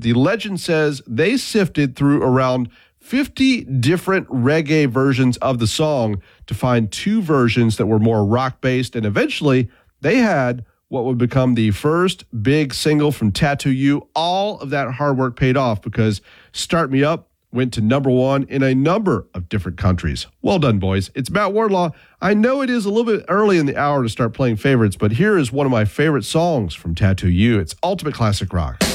the legend says they sifted through around 50 different reggae versions of the song to find two versions that were more rock-based, and eventually they had what would become the first big single from Tattoo You. All of that hard work paid off because Start Me Up went to number one in a number of different countries. Well done, boys. It's Matt Wardlaw. I know it is a little bit early in the hour to start playing favorites, but here is one of my favorite songs from Tattoo You. It's Ultimate Classic Rock.